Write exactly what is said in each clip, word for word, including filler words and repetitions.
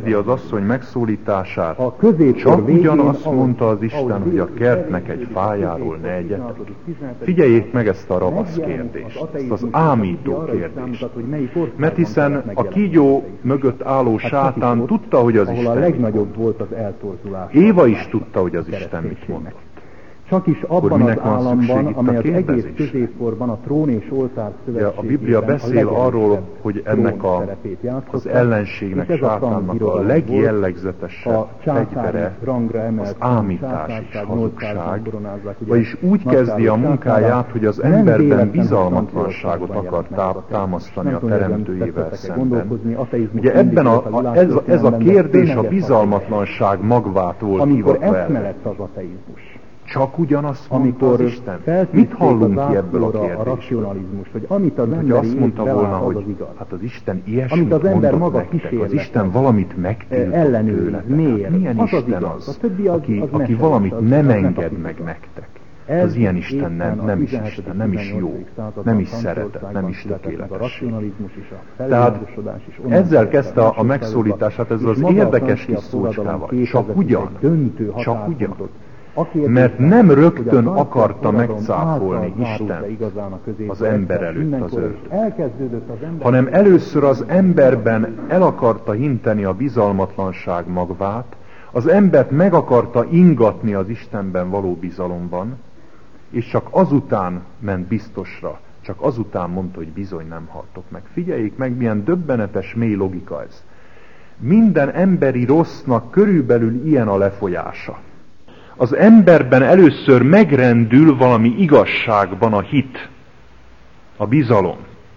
kezdi az asszony megszólítását, A középkor csak végén, ugyanazt ahogy- mondta az Isten, ahogy hogy a Jézus kertnek egy eljött, fájáról a ne egyetek. tizenhatodik tizenhetedik Figyeljék meg ezt a ravasz megjelent kérdést, az ezt az ateizmus, ámító ami arra is kérdést. számított, hogy melyik országban Mert hiszen kellett a megjelenni kígyó az ateizmus. mögött álló Hát sátán csak is ott, tudta, hogy az ahol Isten a mit legnagyobb volt az eltorzulás. Éva is tudta, hogy az Isten mit mondott. Csak is abban az minek van szükség államban, itt a amely az egész kérdezésre? középkorban a trón és oltár Ugye szövetségében a Biblia beszél a arról, hogy ennek trón a, szerepét játszotta, az ellenségnek, és ez a sátánnak a francibirodalom legjellegzetesebb a császári fegyvere rangra emelt az ámítás és császárság, hazugság, nyolcszázan boronázzák, ugye, vagyis úgy kezdi a Nagykároly munkáját, császára. hogy az Nem emberben véletlen, hogy bizalmatlanságot Franciaországban akar jelent meg az tá- ateizmus. támasztani Nem a tudom, hogy ezen teremtőjével tettetek-e szemben. gondolkozni, ateizmus Ugye ebben mindig a, volt a, a ez, ez a világtörténelemben, kérdés a tömeges bizalmatlanság magvát volt amikor hivatva eszme el. lett az ateizmus. Csak ugyanazt mondta Amikor az Isten. Mit feltűzték hallunk az ki ebből a átlóra a kérdésből? racionalizmust, hogy amit az Hogy emberi azt mondta ész volna, belát, az hogy az igaz. hát az Isten ilyesmit Amit az ember mondott maga nektek, az kísérletlen, Isten valamit megtiltott ellenőriz, tőletek. mér. Hát milyen Az az Isten igaz. az, A többi az- aki, az aki meseles, valamit az- nem az enged metafizika. meg nektek? Ez Az ilyen Isten éppen nem, a nem is tizenhetedik Isten, nem is jó, tizennyolcadik században nem is Franciaországban szeretet, nem is született meg a tökéletesség. racionalizmus is, a Tehát felvilágosodás is. onnan ezzel született kezdte a második megszólítását században, ezzel és az maga a érdekes francia kis forradalom szócskával. képezett Csak is ugyan, egy döntő csak ugyan. határpontot. A kérdésben, Mert nem hogy a rögtön francia akarta forradalom megcáfolni által zárult be Istent igazán a középkor, az ember egyszer előtt, az mindenkor, és ördög. elkezdődött az ember hanem először az emberben el akarta hinteni a bizalmatlanság magvát, az embert meg akarta ingatni az Istenben való bizalomban, és csak azután ment biztosra, csak azután mondta, hogy bizony nem haltok meg. Figyeljék meg, milyen döbbenetes mély logika ez. Minden emberi rossznak körülbelül ilyen a lefolyása. Az emberben először megrendül valami igazságban a hit, a bizalom.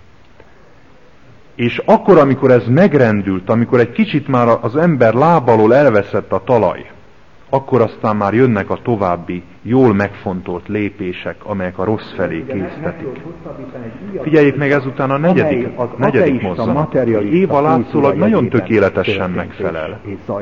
És akkor, amikor ez megrendült, amikor egy kicsit már az ember lábalól elveszett a talaj, akkor aztán már jönnek a további, jól megfontolt lépések, amelyek a rossz felé késztetik. Figyeljék meg ezután a negyedik, a negyedik mozzanat. Éva látszólag nagyon tökéletesen megfelel.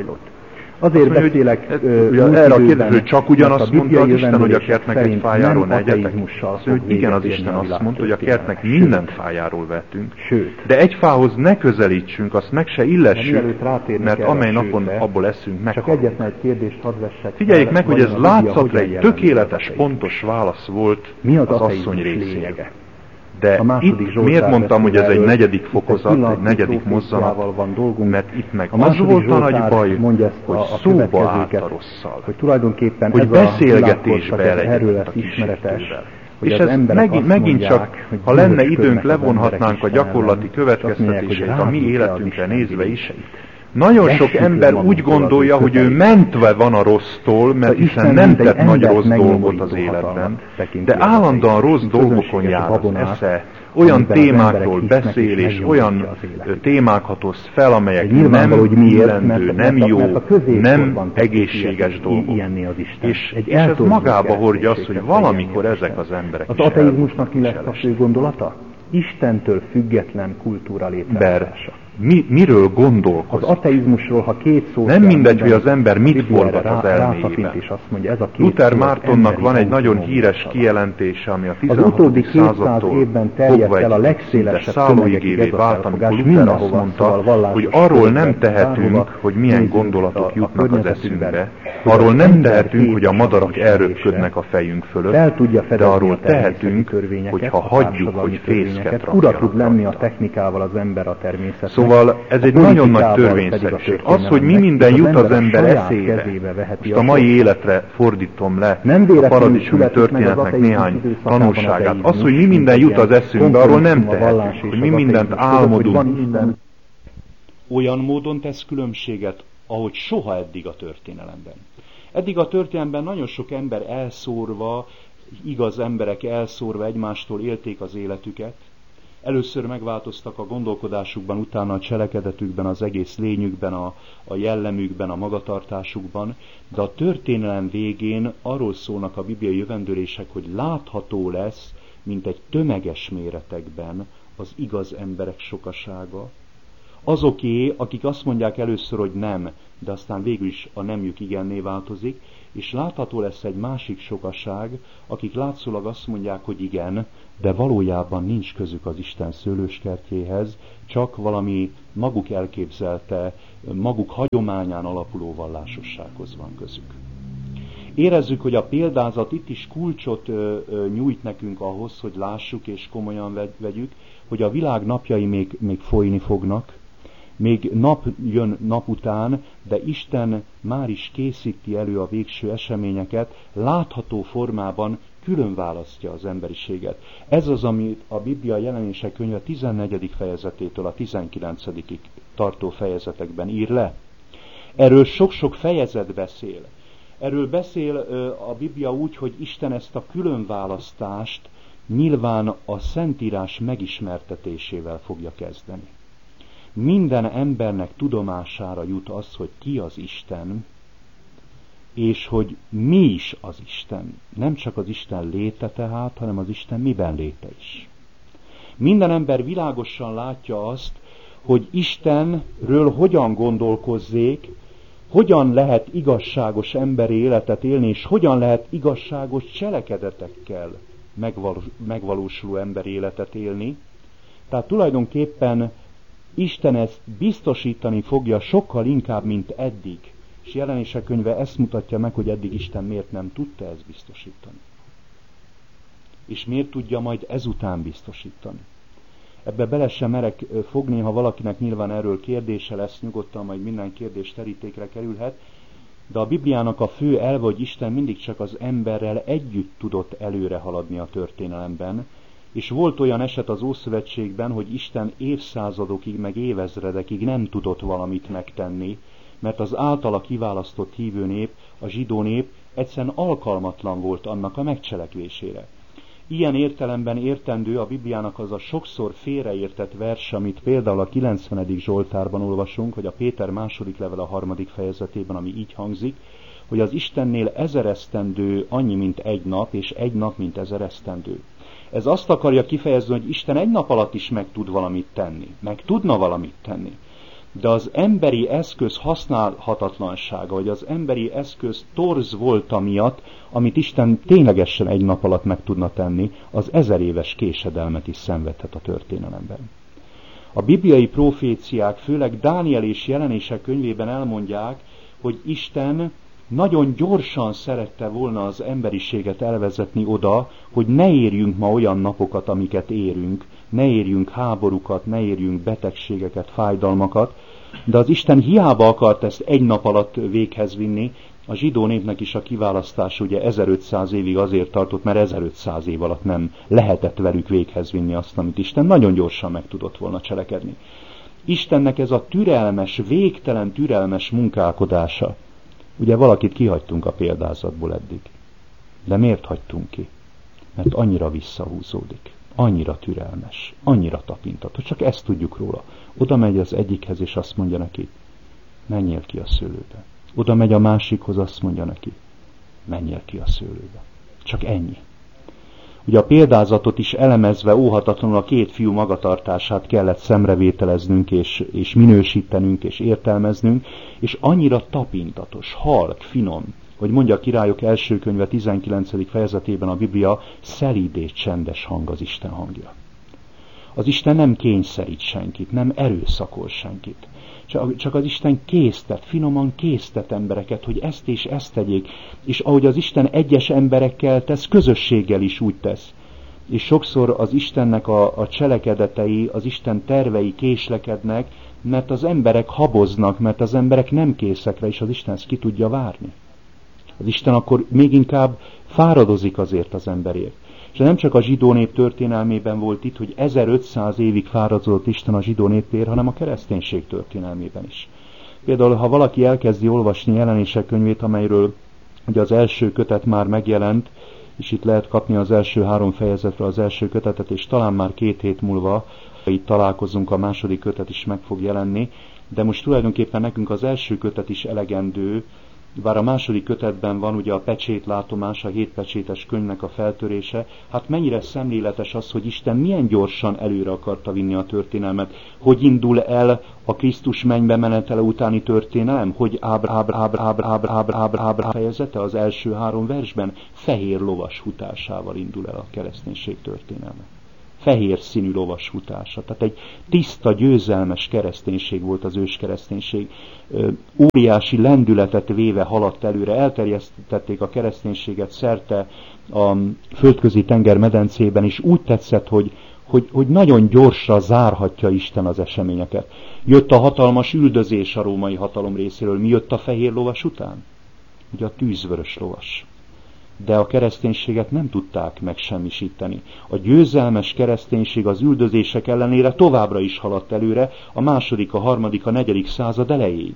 Azért Azt mondja, beszélek hogy, ö, ugye múlt erre a időben, kérdésre csak ugyanazt mert a mondta az bibliai Isten, hogy a jövendőlések kertnek egy szerint fájáról nem ne egyetek. ateizmussal Azt mondja, fog hogy igen, az véget Isten érni a azt mondta, hogy a kertnek világtörténelem. minden fájáról vettünk. Sőt. De egy fához ne közelítsünk, azt meg se De illessük, mielőtt rátérnék mert erre amely a napon sőtre, abból eszünk, Csak meghalunk. egyetlen egy kérdést hadd vessek. Figyeljék fel, meg, hogy ez vajon a Biblia látszatra hogyan egy jellemzi tökéletes, az ateizmust? pontos válasz volt Mi az az ateizmus asszony részéről. lényege? De A második itt Zsoltár miért mondtam, hogy ez egy beszél negyedik erről, fokozat, itt egy egy negyedik proféciával mozzanat, van dolgunk. mert itt meg A az második volt a nagy Zsoltár baj, mondja ezt a, hogy a szóba állt következőket, a rosszal. hogy tulajdonképpen Hogy ez a beszélgetésbe világkorszak, ez erről elegyedett lesz a ismeretes, kísértővel. hogy És az ez emberek megint, azt megint mondják, csak, hogy ha lenne bűnösködnek időnk, az levonhatnánk emberek a gyakorlati Isten ellen, és azt mondják, hogy következtetéseit a mi rájuk kell az életünkre Isten nézve is. igényeit. Nagyon sok Vessük ember le úgy magunktól az gondolja, ő hogy ő közelét. mentve van a rossztól, mert Szóval hiszen Isten nem mint egy tett nagy embert rossz dolgot megnyomorító az életben, hatalmat tekinti de az állandóan ateizmus, rossz mint dolgokon közönséges jár az babonát, esze, olyan amiben az témákról emberek hisznek beszél, és és olyan megnyomorítja az életüket. témákat hoz fel, amelyek De nyilvánvaló, hogy nem miért, illendő, mert- nem mert a- jó, mert a középkorban nem tették egészséges ilyet- dolgok. ilyenné az Isten. És, Egy és ez eltorzult magába hordja azt, hogy kereszténység valamikor tette ezek ilyenné az emberek Az is ateizmusnak mi lesz a elmúlnak. fő gondolata? Istentől független kultúra Ember létrehozása. mi, miről Az gondolkozik? ateizmusról, ha két szót Nem kell mindegy, mondani, hogy az ember mit a Biblia forgat erre az rá- elméjében. rátapint és azt mondja, ez a két Luther szó az Mártonnak emberi van egy nagyon autonómia híres szava. kijelentése, ami a Az utóbbi tizenhatodik kétszáz századtól évben terjedt fogva el a egy legszélesebb szinte szállóigévé tömegekig ez a vált, amikor felfogás Luther azt mindenhova, mondta, szóval vallásos hogy arról nem körökben, tehetünk, bárhova hogy milyen nézzünk gondolatok a- a jutnak az környezetünkben, eszünkbe, hogy arról az nem ember tehetünk, hogy a képes madarak ismerésre, elröpködnek a fejünk fölött, fel tudja de fedezni arról a természeti tehetünk, törvényeket, hogyha a hagyjuk, társadalmi hogy fészket törvényeket, ura rakjanak tud lenni a rajta. technikával az ember a természetnek. Szóval ez a egy nagyon nagy politikával törvényszerűség. pedig a Az, hogy mi történelemnek, minden és jut az a ember saját eszébe, kezébe veheti most a mai életre fordítom le Nem a véletlenül paradicsomi születik meg az történetnek ateizmus néhány időszakában tanulságát. ateizmus, Az, hogy mi minden mint jut az ilyen eszünkbe, arról nem kompromisszum a vallás tehetünk, és hogy mi az mindent ateizmus között, hogy álmodunk. van Isten. Olyan módon tesz különbséget, ahogy soha eddig a történelemben. Eddig a történelemben nagyon sok ember elszórva, igaz emberek elszórva egymástól élték az életüket. Először megváltoztak a gondolkodásukban, utána a cselekedetükben, az egész lényükben, a, a jellemükben, a magatartásukban, de a történelem végén arról szólnak a bibliai jövendőlések, hogy látható lesz, mint egy tömeges méretekben az igaz emberek sokasága, azoké, akik azt mondják először, hogy nem, de aztán végül is a nemjük igenné változik, és látható lesz egy másik sokaság, akik látszólag azt mondják, hogy igen, de valójában nincs közük az Isten szőlőskertjéhez, csak valami maguk elképzelte, maguk hagyományán alapuló vallásossághoz van közük. Érezzük, hogy a példázat itt is kulcsot ö, ö, nyújt nekünk ahhoz, hogy lássuk és komolyan vegyük, hogy a világ napjai még, még folyni fognak, még nap jön nap után, de Isten már is készíti elő a végső eseményeket, látható formában külön választja az emberiséget. Ez az, amit a Biblia Jelenések könyve tizennegyedik fejezetétől a tizenkilencedikig tartó fejezetekben ír le. Erről sok-sok fejezet beszél. Erről beszél a Biblia úgy, hogy Isten ezt a különválasztást nyilván a Szentírás megismertetésével fogja kezdeni. Minden embernek tudomására jut az, hogy ki az Isten, és hogy mi is az Isten. Nem csak az Isten léte tehát, hanem az Isten miben léte is. Minden ember világosan látja azt, hogy Istenről hogyan gondolkozzék, hogyan lehet igazságos emberi életet élni, és hogyan lehet igazságos cselekedetekkel megvalósuló emberi életet élni. Tehát tulajdonképpen Isten ezt biztosítani fogja sokkal inkább, mint eddig. És Jelenések könyve ezt mutatja meg, hogy eddig Isten miért nem tudta ezt biztosítani. És miért tudja majd ezután biztosítani. Ebbe bele sem merek fogni, ha valakinek nyilván erről kérdése lesz, nyugodtan majd minden kérdés terítékre kerülhet, de a Bibliának a fő elve, hogy Isten mindig csak az emberrel együtt tudott előre haladni a történelemben, és volt olyan eset az Ószövetségben, hogy Isten évszázadokig, meg évezredekig nem tudott valamit megtenni, mert az általa kiválasztott hívő nép, a zsidó nép egyszerűen alkalmatlan volt annak a megcselekvésére. Ilyen értelemben értendő a Bibliának az a sokszor félreértett vers, amit például a kilencvenedik Zsoltárban olvasunk, vagy a Péter második level a harmadik fejezetében, ami így hangzik, hogy az Istennél ezer esztendő annyi, mint egy nap, és egy nap, mint ezer esztendő. Ez azt akarja kifejezni, hogy Isten egy nap alatt is meg tud valamit tenni, meg tudna valamit tenni. De az emberi eszköz használhatatlansága, vagy az emberi eszköz torz volta miatt, amit Isten ténylegesen egy nap alatt meg tudna tenni, az ezer éves késedelmet is szenvedhet a történelemben. A bibliai proféciák, főleg Dániel és Jelenések könyvében elmondják, hogy Isten nagyon gyorsan szerette volna az emberiséget elvezetni oda, hogy ne érjünk ma olyan napokat, amiket érünk, ne érjünk háborúkat, ne érjünk betegségeket, fájdalmakat, de az Isten hiába akart ezt egy nap alatt véghez vinni, a zsidó népnek is a kiválasztás ugye ezerötszáz évig azért tartott, mert ezerötszáz év alatt nem lehetett velük véghez vinni azt, amit Isten nagyon gyorsan meg tudott volna cselekedni. Istennek ez a türelmes, végtelen türelmes munkálkodása. Ugye valakit kihagytunk a példázatból eddig. De miért hagytunk ki? Mert annyira visszahúzódik, annyira türelmes, annyira tapintató. Csak ezt tudjuk róla. Oda megy az egyikhez, és azt mondja neki, menjél ki a szőlőbe. Oda megy a másikhoz, azt mondja neki, menjél ki a szőlőbe. Csak ennyi. Ugye a példázatot is elemezve óhatatlanul a két fiú magatartását kellett szemrevételeznünk, és, és minősítenünk, és értelmeznünk, és annyira tapintatos, halk, finom, hogy mondja a Királyok első könyve tizenkilencedik fejezetében a Biblia, szelíd és csendes hang az Isten hangja. Az Isten nem kényszerít senkit, nem erőszakol senkit. Csak az Isten késztet, finoman késztet embereket, hogy ezt és ezt tegyék. És ahogy az Isten egyes emberekkel tesz, közösséggel is úgy tesz. És sokszor az Istennek a, a cselekedetei, az Isten tervei késlekednek, mert az emberek haboznak, mert az emberek nem készek rá, és az Isten ezt ki tudja várni. Az Isten akkor még inkább fáradozik azért az emberért. És nem csak a zsidó nép történelmében volt itt, hogy ezerötszáz évig fáradzott Isten a zsidó népért, hanem a kereszténység történelmében is. Például, ha valaki elkezdi olvasni Jelenések könyvét, amelyről ugye az első kötet már megjelent, és itt lehet kapni az első három fejezetre az első kötetet, és talán már két hét múlva itt találkozunk, a második kötet is meg fog jelenni, de most tulajdonképpen nekünk az első kötet is elegendő, bár a második kötetben van ugye a pecsétlátomás, a hétpecsétes könyvnek a feltörése, hát mennyire szemléletes az, hogy Isten milyen gyorsan előre akarta vinni a történelmet, hogy indul el a Krisztus mennybe menetele utáni történelem, hogy ábr, ábr, ábr, ábr, ábr, ábr, ábr, ábr fejezete az első három versben fehér lovas futásával indul el a kereszténység történelme. Fehér színű lovas futása. Tehát egy tiszta, győzelmes kereszténység volt az őskereszténység. Óriási lendületet véve haladt előre, elterjesztették a kereszténységet szerte a földközi tenger medencében, és úgy tetszett, hogy, hogy, hogy nagyon gyorsra zárhatja Isten az eseményeket. Jött a hatalmas üldözés a római hatalom részéről. Mi jött a fehér lovas után? Ugye a tűzvörös lovas. De a kereszténységet nem tudták megsemmisíteni. A győzelmes kereszténység az üldözések ellenére továbbra is haladt előre a második, a harmadik, a negyedik század elejéig.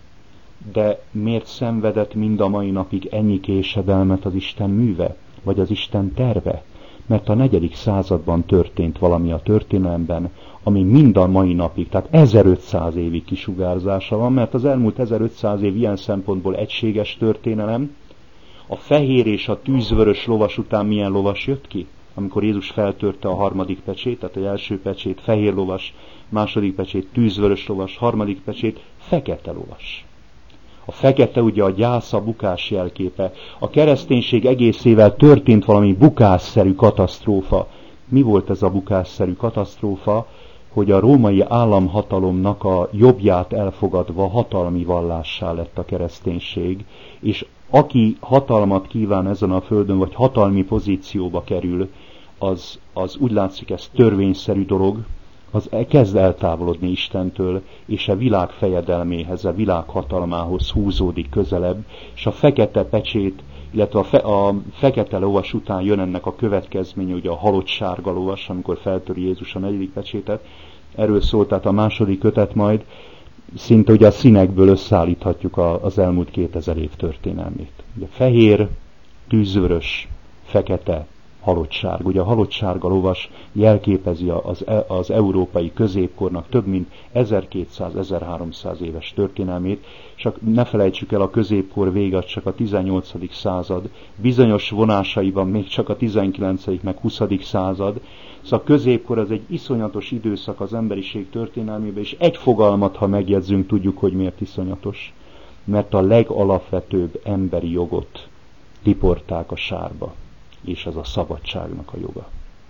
De miért szenvedett mind a mai napig ennyi késedelmet az Isten műve, vagy az Isten terve? Mert a negyedik században történt valami a történelemben, ami mind a mai napig, tehát ezerötszáz évig kisugárzása van, mert az elmúlt ezerötszáz év ilyen szempontból egységes történelem. A fehér és a tűzvörös lovas után milyen lovas jött ki? Amikor Jézus feltörte a harmadik pecsétet, az első pecsét fehér lovas, második pecsét tűzvörös lovas, harmadik pecsét fekete lovas. A fekete ugye a gyász, a bukás jelképe. A kereszténység egészével történt valami bukásszerű katasztrófa. Mi volt ez a bukásszerű katasztrófa? Hogy a római államhatalomnak a jobbját elfogadva hatalmi vallássá lett a kereszténység, és aki hatalmat kíván ezen a földön, vagy hatalmi pozícióba kerül, az, az úgy látszik, ez törvényszerű dolog, az kezd eltávolodni Istentől, és a világ fejedelméhez, a világ hatalmához húzódik közelebb, és a fekete pecsét, illetve a, fe, a fekete lovas után jön ennek a következménye, ugye a halott sárga lovas, amikor feltöri Jézus a negyedik pecsétet. Erről szólt tehát a második kötet majd, szinte ugye a színekből összeállíthatjuk az elmúlt kétezer év történelmét. Ugye fehér, tűzvörös, fekete, halottsárga. Ugye a halottsárga lovas jelképezi az, az európai középkornak több mint ezerkétszáz-ezerháromszáz éves történelmét, csak ne felejtsük el, a középkor vége csak a tizennyolcadik század, bizonyos vonásaiban még csak a tizenkilencedik meg huszadik század, szóval a középkor az egy iszonyatos időszak az emberiség történelmében, és egy fogalmat, ha megjegyzünk, tudjuk, hogy miért iszonyatos. Mert a legalapvetőbb emberi jogot tiporták a sárba, és ez a szabadságnak a joga.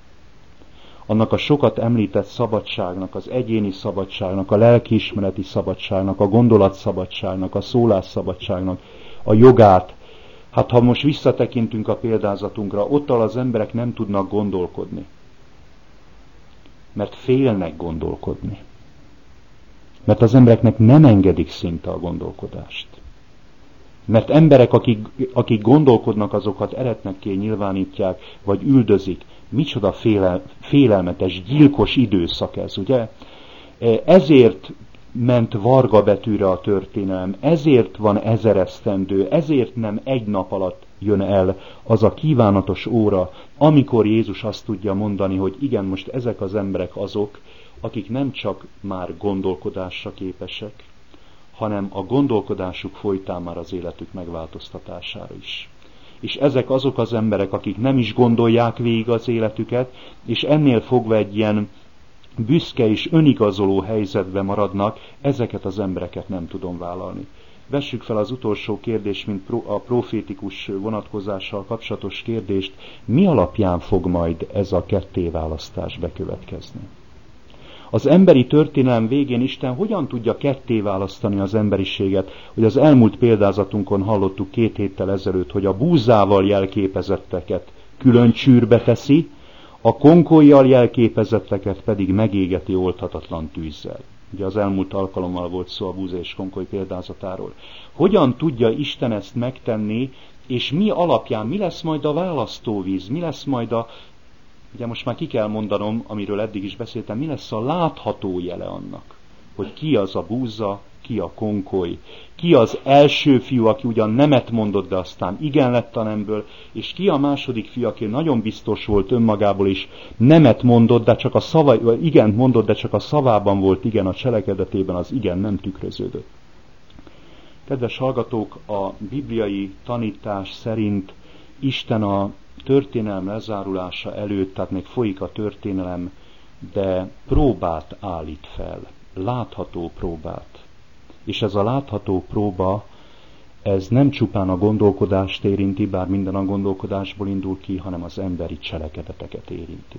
Annak a sokat említett szabadságnak, az egyéni szabadságnak, a lelkiismereti szabadságnak, a gondolatszabadságnak, a szólásszabadságnak a jogát, hát ha most visszatekintünk a példázatunkra, ottal az emberek nem tudnak gondolkodni. Mert félnek gondolkodni. Mert az embereknek nem engedik szinte a gondolkodást. Mert emberek, akik, akik gondolkodnak, azokat eretnekké nyilvánítják, vagy üldözik. Micsoda félel, félelmetes, gyilkos időszak ez, ugye? Ezért ment varga betűre a történelem, ezért van ezer esztendő, ezért nem egy nap alatt jön el az a kívánatos óra, amikor Jézus azt tudja mondani, hogy igen, most ezek az emberek azok, akik nem csak már gondolkodásra képesek, hanem a gondolkodásuk folytán már az életük megváltoztatására is. És ezek azok az emberek, akik nem is gondolják végig az életüket, és ennél fogva egy ilyen büszke és önigazoló helyzetben maradnak, ezeket az embereket nem tudom vállalni. Vessük fel az utolsó kérdést, mint a profétikus vonatkozással kapcsolatos kérdést, mi alapján fog majd ez a kettéválasztás bekövetkezni? Az emberi történelem végén Isten hogyan tudja ketté választani az emberiséget, hogy az elmúlt példázatunkon hallottuk két héttel ezelőtt, hogy a búzával jelképezetteket külön csűrbe teszi, a konkollyal jelképezetteket pedig megégeti oldhatatlan tűzzel. Ugye az elmúlt alkalommal volt szó a búza és konkoly példázatáról. Hogyan tudja Isten ezt megtenni, és mi alapján, mi lesz majd a választóvíz, mi lesz majd a, ugye most már ki kell mondanom, amiről eddig is beszéltem, mi lesz a látható jele annak, hogy ki az a búza, ki a konkoly, ki az első fiú, aki ugyan nemet mondott, de aztán igen lett a nemből, és ki a második fiú, aki nagyon biztos volt önmagából is, nemet mondott, de csak a szava, igen mondott, de csak a szavában volt igen, a cselekedetében az igen nem tükröződött. Kedves hallgatók, a bibliai tanítás szerint Isten a történelem lezárulása előtt, tehát még folyik a történelem, de próbát állít fel, látható próbát. És ez a látható próba, ez nem csupán a gondolkodást érinti, bár minden a gondolkodásból indul ki, hanem az emberi cselekedeteket érinti.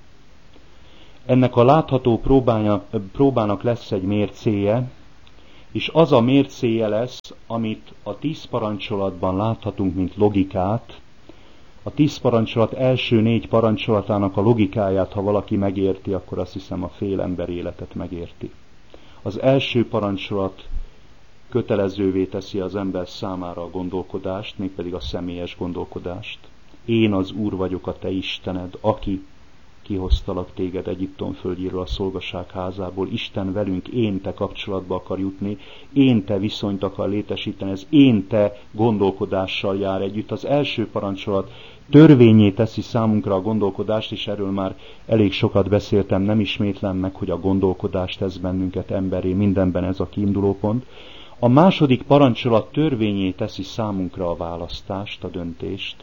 Ennek a látható próbája, próbának lesz egy mércéje, és az a mércéje lesz, amit a tíz parancsolatban láthatunk, mint logikát. A tíz parancsolat első négy parancsolatának a logikáját, ha valaki megérti, akkor azt hiszem a fél ember életet megérti. Az első parancsolat kötelezővé teszi az ember számára a gondolkodást, mégpedig a személyes gondolkodást. Én az Úr vagyok, a te Istened, aki kihoztalak téged Egyiptom földjéről, a szolgaság házából. Isten velünk én te kapcsolatba akar jutni, én te viszonyt akar létesíteni, ez én te gondolkodással jár együtt. Az első parancsolat törvényé teszi számunkra a gondolkodást, és erről már elég sokat beszéltem, nem ismétlem meg, hogy a gondolkodást tesz bennünket emberré, mindenben ez a kiinduló pont. A második parancsolat törvényé teszi számunkra a választást, a döntést.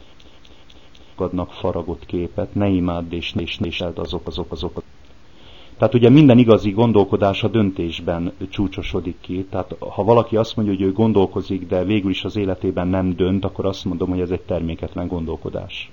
Adnak faragott képet, ne imádd és ne ismételd azok, azok, azok. Tehát ugye minden igazi gondolkodás a döntésben csúcsosodik ki. Tehát ha valaki azt mondja, hogy ő gondolkozik, de végül is az életében nem dönt, akkor azt mondom, hogy ez egy terméketlen gondolkodás.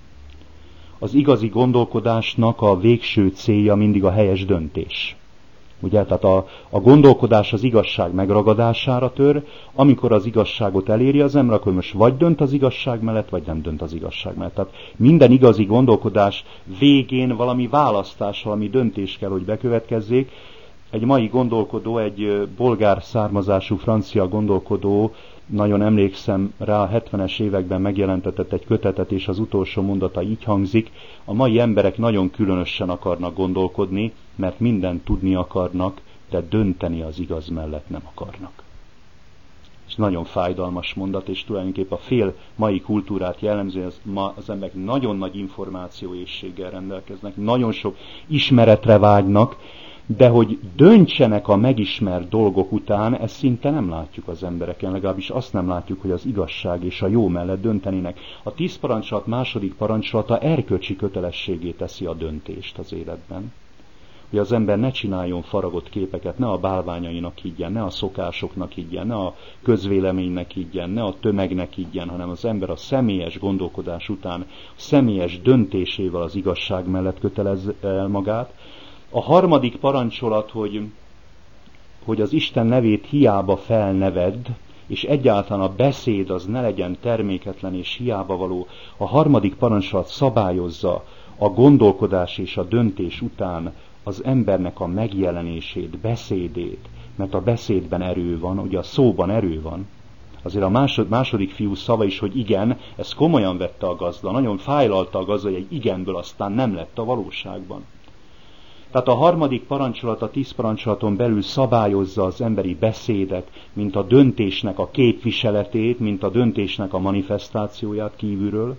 Az igazi gondolkodásnak a végső célja mindig a helyes döntés. Ugye, tehát a, a gondolkodás az igazság megragadására tör, amikor az igazságot eléri az ember, akkor most vagy dönt az igazság mellett, vagy nem dönt az igazság mellett. Tehát minden igazi gondolkodás végén valami választás, valami döntés kell, hogy bekövetkezzék. Egy mai gondolkodó, egy bolgár származású francia gondolkodó, nagyon emlékszem rá, a hetvenes években megjelentetett egy kötetet, és az utolsó mondata így hangzik: a mai emberek nagyon különösen akarnak gondolkodni, mert mindent tudni akarnak, de dönteni az igaz mellett nem akarnak. És nagyon fájdalmas mondat, és tulajdonképpen a fél mai kultúrát jellemző, az ma az emberek nagyon nagy információészséggel rendelkeznek, nagyon sok ismeretre vágynak, de hogy döntsenek a megismert dolgok után, ezt szinte nem látjuk az embereken, legalábbis azt nem látjuk, hogy az igazság és a jó mellett döntenének. A tíz parancsolat második parancsolata erkölcsi kötelességé teszi a döntést az életben. Hogy az ember ne csináljon faragott képeket, ne a bálványainak higgyen, ne a szokásoknak higgyen, ne a közvéleménynek higgyen, ne a tömegnek higgyen, hanem az ember a személyes gondolkodás után, a személyes döntésével az igazság mellett kötelez el magát. A harmadik parancsolat, hogy, hogy az Isten nevét hiába felnevedd, és egyáltalán a beszéd az ne legyen terméketlen és hiába való. A harmadik parancsolat szabályozza a gondolkodás és a döntés után az embernek a megjelenését, beszédét, mert a beszédben erő van, ugye a szóban erő van. Azért a másod, második fiú szava is, hogy igen, ezt komolyan vette a gazda, nagyon fájlalta a gazda, hogy egy igenből aztán nem lett a valóságban. Tehát a harmadik parancsolat a tíz parancsolaton belül szabályozza az emberi beszédet, mint a döntésnek a képviseletét, mint a döntésnek a manifestációját kívülről.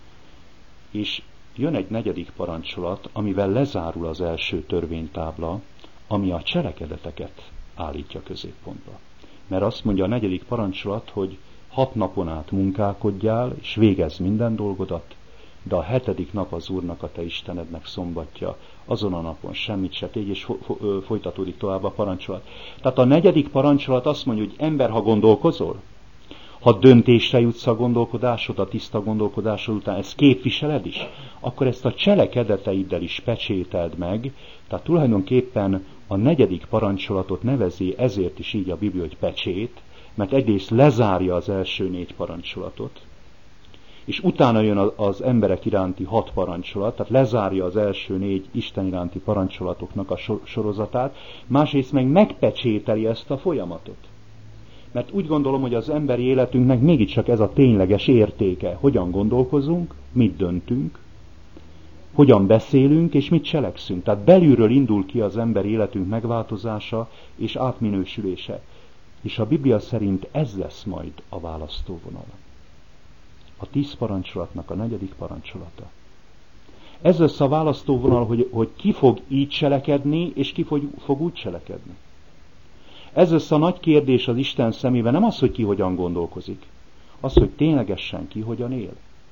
És jön egy negyedik parancsolat, amivel lezárul az első törvénytábla, ami a cselekedeteket állítja középpontba. Mert azt mondja a negyedik parancsolat, hogy hat napon át munkálkodjál, és végezz minden dolgodat, de a hetedik nap az Úrnak, a te Istenednek szombatja, azon a napon semmit se tégy, és folytatódik tovább a parancsolat. Tehát a negyedik parancsolat azt mondja, hogy ember, ha gondolkozol, ha döntésre jutsz a gondolkodásod, a tiszta gondolkodásod után, ezt képviseled is, akkor ezt a cselekedeteiddel is pecsételd meg. Tehát tulajdonképpen a negyedik parancsolatot nevezi ezért is így a Biblia, hogy pecsét, mert egyrészt lezárja az első négy parancsolatot, és utána jön az emberek iránti hat parancsolat, tehát lezárja az első négy Isten iránti parancsolatoknak a sorozatát, másrészt meg megpecsételi ezt a folyamatot. Mert úgy gondolom, hogy az emberi életünknek mégiscsak ez a tényleges értéke. Hogyan gondolkozunk, mit döntünk, hogyan beszélünk és mit cselekszünk. Tehát belülről indul ki az emberi életünk megváltozása és átminősülése. És a Biblia szerint ez lesz majd a választóvonal. A tíz parancsolatnak a negyedik parancsolata. Ez lesz a választóvonal, hogy, hogy ki fog így cselekedni, és ki fog, fog úgy cselekedni. Ez össze a nagy kérdés az Isten szemében nem az, hogy ki hogyan gondolkozik, az, hogy ténylegesen ki hogyan él.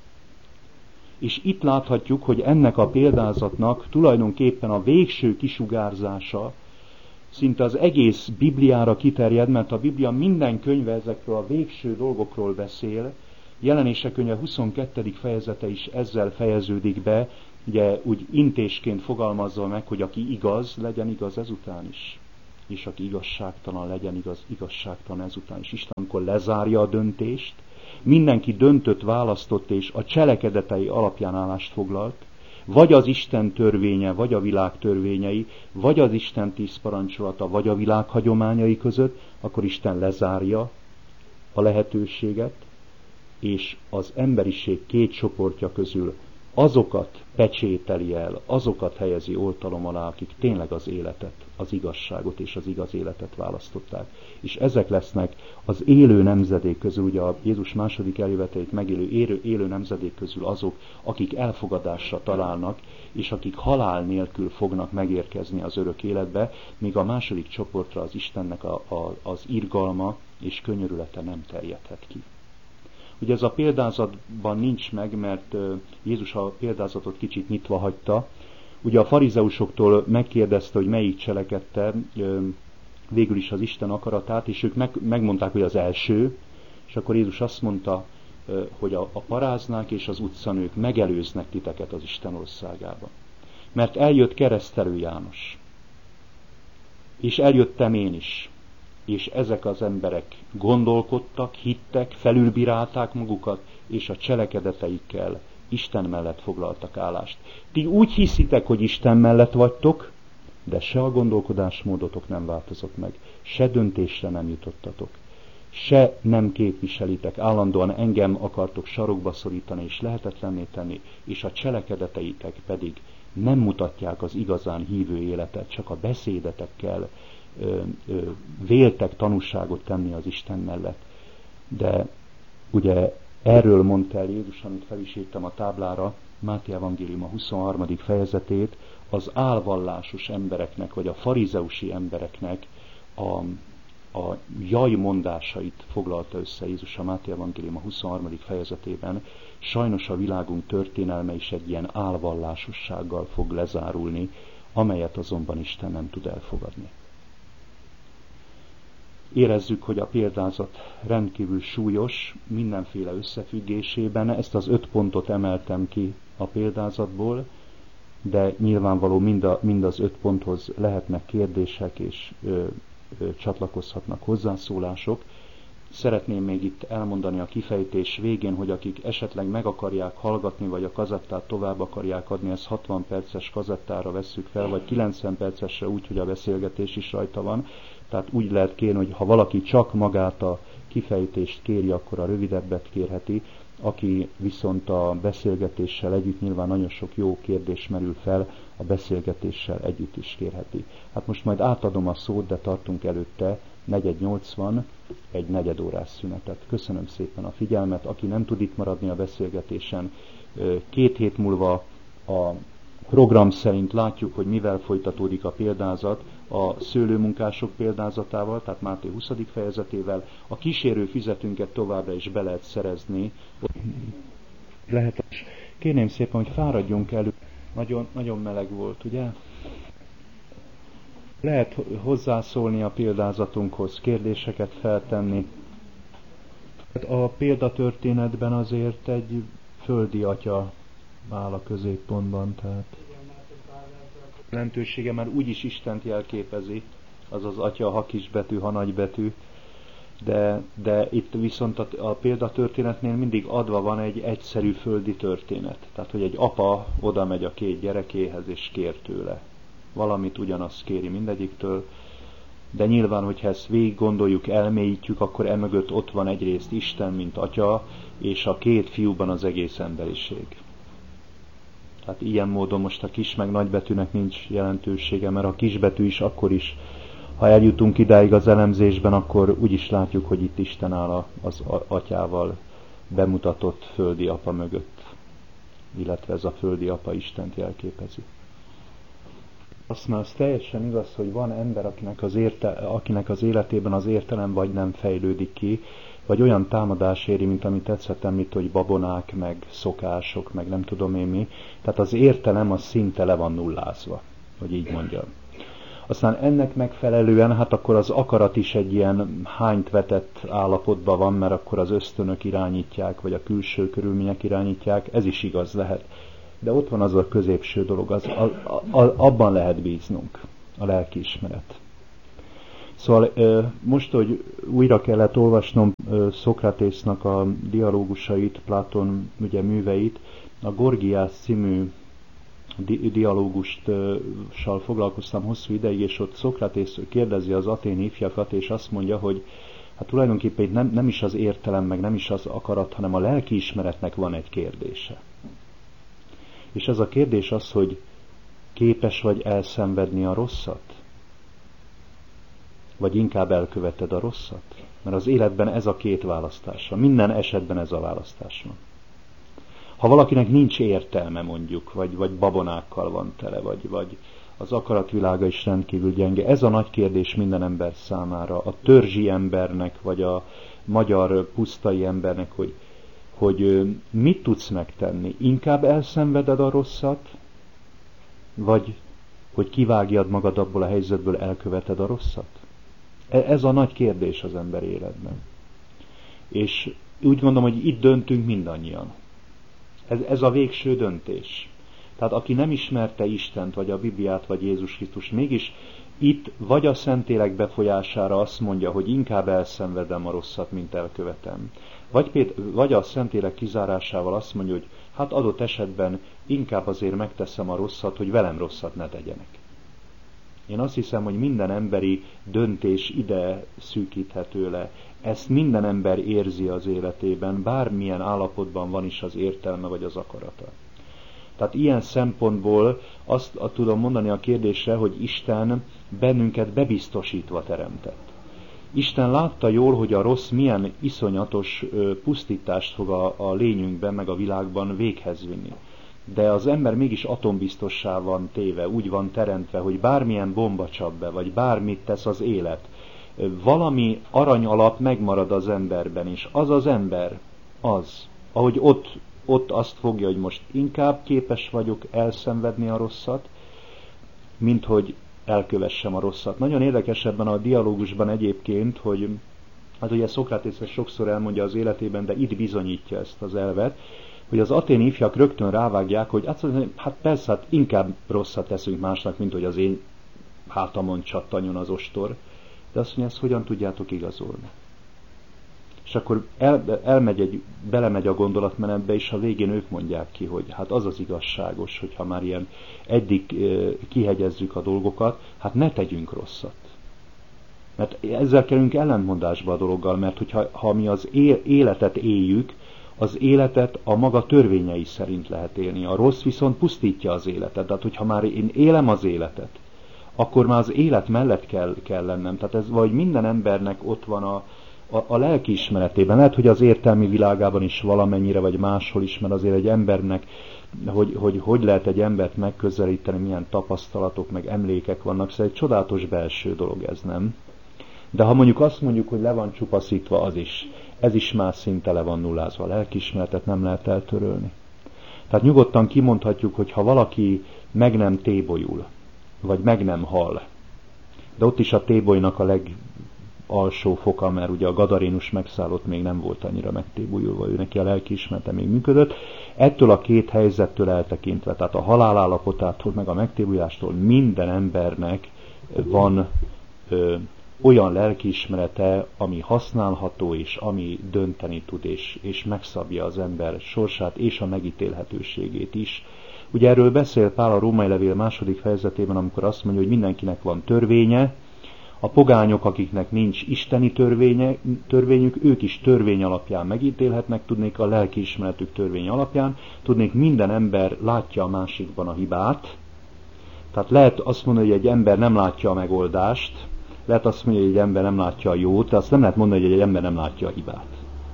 És itt láthatjuk, hogy ennek a példázatnak tulajdonképpen a végső kisugárzása szinte az egész Bibliára kiterjed, mert a Biblia minden könyve ezekről a végső dolgokról beszél. Jelenések könyve huszonkettedik fejezete is ezzel fejeződik be, ugye úgy intésként fogalmazza meg, hogy aki igaz, legyen igaz ezután is. És aki igazságtalan, legyen igaz, igazságtalan ezután is. Isten, amikor lezárja a döntést, mindenki döntött, választott és a cselekedetei alapján állást foglalt, vagy az Isten törvénye, vagy a világ törvényei, vagy az Isten tíz parancsolata, vagy a világ hagyományai között, akkor Isten lezárja a lehetőséget, és az emberiség két csoportja közül azokat pecsételi el, azokat helyezi oltalom alá, akik tényleg az életet, az igazságot és az igaz életet választották. És ezek lesznek az élő nemzedék közül, ugye a Jézus második eljövetelét megélő élő, élő nemzedék közül azok, akik elfogadásra találnak, és akik halál nélkül fognak megérkezni az örök életbe, míg a második csoportra az Istennek a, a, az irgalma és könyörülete nem terjedhet ki. Ugye ez a példázatban nincs meg, mert Jézus a példázatot kicsit nyitva hagyta. Ugye a farizeusoktól megkérdezte, hogy melyik cselekedte végül is az Isten akaratát, és ők meg, megmondták, hogy az első, és akkor Jézus azt mondta, hogy a, a paráznák és az utcanők megelőznek titeket az Isten országába. Mert eljött Keresztelő János, és eljöttem én is. És ezek az emberek gondolkodtak, hittek, felülbírálták magukat, és a cselekedeteikkel Isten mellett foglaltak állást. Ti úgy hiszitek, hogy Isten mellett vagytok, de se a gondolkodásmódotok nem változott meg, se döntésre nem jutottatok, se nem képviselitek, állandóan engem akartok sarokba szorítani és lehetetlenné tenni, és a cselekedeteitek pedig nem mutatják az igazán hívő életet, csak a beszédetekkel Ö, ö, véltek tanúságot tenni az Isten mellett. De ugye erről mondta el Jézus, amit fel is írtam a táblára, Máté evangélium a huszonharmadik fejezetét, az álvallásos embereknek, vagy a farizeusi embereknek a, a jaj mondásait foglalta össze Jézus a Máté evangélium a huszonharmadik fejezetében. Sajnos a világunk történelme is egy ilyen álvallásossággal fog lezárulni, amelyet azonban Isten nem tud elfogadni. Érezzük, hogy a példázat rendkívül súlyos, mindenféle összefüggésében. Ezt az öt pontot emeltem ki a példázatból, de nyilvánvaló mind, a, mind az öt ponthoz lehetnek kérdések, és ö, ö, csatlakozhatnak hozzászólások. Szeretném még itt elmondani a kifejtés végén, hogy akik esetleg meg akarják hallgatni, vagy a kazettát tovább akarják adni, ez hatvan perces kazettára vesszük fel, vagy kilencven percesre úgy, hogy a beszélgetés is rajta van. Tehát úgy lehet kérni, hogy ha valaki csak magát a kifejtést kéri, akkor a rövidebbet kérheti, aki viszont a beszélgetéssel együtt, nyilván nagyon sok jó kérdés merül fel, a beszélgetéssel együtt is kérheti. Hát most majd átadom a szót, de tartunk előtte negyed nyolcvan, egy negyed órás szünetet. Köszönöm szépen a figyelmet, aki nem tud itt maradni a beszélgetésen, két hét múlva a program szerint látjuk, hogy mivel folytatódik a példázat, a szőlőmunkások példázatával, tehát Máté huszadik fejezetével, a kísérő fizetünket továbbra is be lehet szerezni. Lehet. Kérném szépen, hogy fáradjunk elő. Nagyon, nagyon meleg volt, ugye? Lehet hozzászólni a példázatunkhoz, kérdéseket feltenni. A példatörténetben azért egy földi atya áll a középpontban, tehát jelentősége már úgyis Istent jelképezi, az az atya, ha kisbetű, ha nagybetű, de, de itt viszont a, a példatörténetnél mindig adva van egy egyszerű földi történet. Tehát, hogy egy apa oda megy a két gyerekéhez és kér tőle. Valamit ugyanazt kéri mindegyiktől, de nyilván, hogyha ezt végig gondoljuk, elmélyítjük, akkor emögött ott van egyrészt Isten, mint atya, és a két fiúban az egész emberiség. Tehát ilyen módon most a kis meg nagybetűnek nincs jelentősége, mert a kisbetű is akkor is, ha eljutunk idáig az elemzésben, akkor úgy is látjuk, hogy itt Isten áll az atyával bemutatott földi apa mögött, illetve ez a földi apa Istent jelképezi. Azt már az teljesen igaz, hogy van ember, akinek az, érte, akinek az életében az értelem vagy nem fejlődik ki, vagy olyan támadás éri, mint amit tetszett említ, hogy babonák, meg szokások, meg nem tudom én mi. Tehát az értelem az szinte le van nullázva, hogy így mondjam. Aztán ennek megfelelően, hát akkor az akarat is egy ilyen hányt vetett állapotban van, mert akkor az ösztönök irányítják, vagy a külső körülmények irányítják, ez is igaz lehet. De ott van az a középső dolog, az, a, a, abban lehet bíznunk, a lelkiismeret. Szóval most, hogy újra kellett olvasnom Szokratésznak a dialógusait, Platon ugye műveit, a Gorgiász című di- dialógussal foglalkoztam hosszú ideig, és ott Szokratész kérdezi az aténi ifjakat, és azt mondja, hogy hát tulajdonképpen nem, nem is az értelem, meg nem is az akarat, hanem a lelkiismeretnek van egy kérdése. És ez a kérdés az, hogy képes vagy elszenvedni a rosszat? Vagy inkább elköveted a rosszat? Mert az életben ez a két választás van. Minden esetben ez a választás van. Ha valakinek nincs értelme mondjuk, vagy, vagy babonákkal van tele, vagy, vagy az akaratvilága is rendkívül gyenge. Ez a nagy kérdés minden ember számára. A törzsi embernek, vagy a magyar pusztai embernek, hogy, hogy mit tudsz megtenni? Inkább elszenveded a rosszat, vagy hogy kivágjad magad abból a helyzetből, elköveted a rosszat? Ez a nagy kérdés az ember életben. És úgy gondolom, hogy itt döntünk mindannyian. Ez, ez a végső döntés. Tehát aki nem ismerte Istent, vagy a Bibliát, vagy Jézus Krisztust, mégis itt vagy a Szentlélek befolyására azt mondja, hogy inkább elszenvedem a rosszat, mint elkövetem. Vagy, Pét- vagy a Szentlélek kizárásával azt mondja, hogy hát adott esetben inkább azért megteszem a rosszat, hogy velem rosszat ne tegyenek. Én azt hiszem, hogy minden emberi döntés ide szűkíthető le. Ezt minden ember érzi az életében, bármilyen állapotban van is az értelme vagy az akarata. Tehát ilyen szempontból azt tudom mondani a kérdésre, hogy Isten bennünket bebiztosítva teremtett. Isten látta jól, hogy a rossz milyen iszonyatos pusztítást fog a, a lényünkben, meg a világban véghez vinni. De az ember mégis atombiztossá van téve, úgy van teremtve, hogy bármilyen bomba csap be, vagy bármit tesz az élet, valami aranyalap megmarad az emberben, és az az ember, az, ahogy ott, ott azt fogja, hogy most inkább képes vagyok elszenvedni a rosszat, mint hogy elkövessem a rosszat. Nagyon érdekes ebben a dialógusban egyébként, hogy hát ugye Szokratész sokszor elmondja az életében, de itt bizonyítja ezt az elvet, hogy az aténi ifjak rögtön rávágják, hogy hát persze, hát inkább rosszat teszünk másnak, mint hogy az én hátamon csattanjon az ostor. De azt mondja, ezt hogyan tudjátok igazolni? És akkor el, elmegy egy, belemegy a gondolatmenetbe, és a végén ők mondják ki, hogy hát az az igazságos, hogyha már ilyen eddig e, kihegyezzük a dolgokat, hát ne tegyünk rosszat. Mert ezzel kerülünk ellentmondásba a dologgal, mert hogyha ha mi az életet éljük, az életet a maga törvényei szerint lehet élni. A rossz viszont pusztítja az életet. Tehát, hogyha már én élem az életet, akkor már az élet mellett kell, kell lennem. Tehát ez vagy minden embernek ott van a, a, a lelkiismeretében. Lehet, hogy az értelmi világában is valamennyire, vagy máshol is, mert azért egy embernek, hogy hogy, hogy lehet egy embert megközelíteni, milyen tapasztalatok, meg emlékek vannak. Szóval egy csodálatos belső dolog ez, nem? De ha mondjuk azt mondjuk, hogy le van csupaszítva, az is. Ez is már szinte le van nullázva. A lelkiismeretet nem lehet eltörölni. Tehát nyugodtan kimondhatjuk, hogy ha valaki meg nem tébolyul, vagy meg nem hal, de ott is a tébolynak a legalsó foka, mert ugye a gadarénus megszállott még nem volt annyira megtébolyulva, ő neki a lelkiismerete még működött. Ettől a két helyzettől eltekintve, tehát a halálállapotától, meg a megtébolyulástól minden embernek van ö, olyan lelkiismerete, ami használható, és ami dönteni tud, és, és megszabja az ember sorsát, és a megítélhetőségét is. Ugye erről beszél Pál a Római Levél második fejezetében, amikor azt mondja, hogy mindenkinek van törvénye, a pogányok, akiknek nincs isteni törvénye, törvényük, ők is törvény alapján megítélhetnek, tudnék a lelkiismeretük törvény alapján, tudnék minden ember látja a másikban a hibát, tehát lehet azt mondani, hogy egy ember nem látja a megoldást, lehet azt mondani, hogy egy ember nem látja a jót, de azt nem lehet mondani, hogy egy ember nem látja a hibát.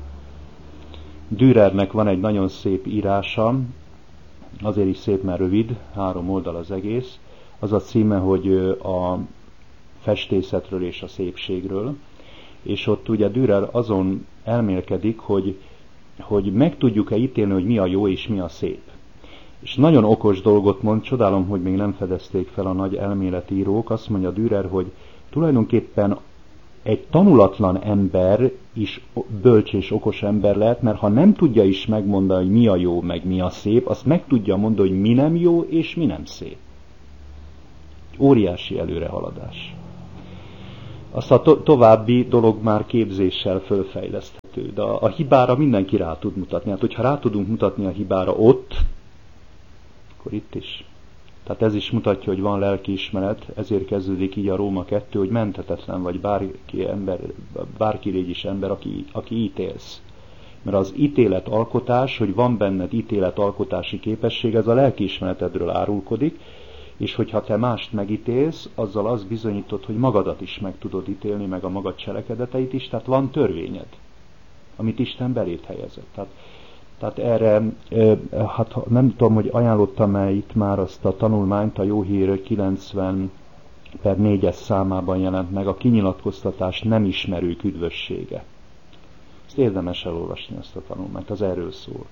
Dürernek van egy nagyon szép írása, azért is szép, mert rövid, három oldal az egész. Az a címe, hogy a festészetről és a szépségről, és ott ugye Dürer azon elmélkedik, hogy, hogy meg tudjuk-e ítélni, hogy mi a jó és mi a szép. És nagyon okos dolgot mond, csodálom, hogy még nem fedezték fel a nagy elméletírók. Azt mondja Dürer, hogy tulajdonképpen egy tanulatlan ember is bölcs és okos ember lehet, mert ha nem tudja is megmondani, hogy mi a jó, meg mi a szép, azt meg tudja mondani, hogy mi nem jó és mi nem szép. Óriási előrehaladás. Azt a to- további dolog már képzéssel fölfejleszthető, de a, a hibára mindenki rá tud mutatni. Hát, hogyha rá tudunk mutatni a hibára ott, akkor itt is. Tehát ez is mutatja, hogy van lelkiismeret, ezért kezdődik így a Róma kettő, hogy menthetetlen vagy bárki, ember, bárki légy is ember, aki, aki ítélsz. Mert az ítéletalkotás, hogy van benned ítéletalkotási képesség, ez a lelkiismeretedről árulkodik, és hogyha te mást megítélsz, azzal azt bizonyítod, hogy magadat is meg tudod ítélni, meg a magad cselekedeteit is, tehát van törvényed, amit Isten beléd helyezett. Tehát, tehát erre, hát nem tudom, hogy ajánlottam-e itt már azt a tanulmányt, a Jó Hír kilencven per négyes számában jelent meg, a kinyilatkoztatás nem ismerők üdvössége. Ezt érdemes elolvasni, ezt a tanulmányt, az erről szól.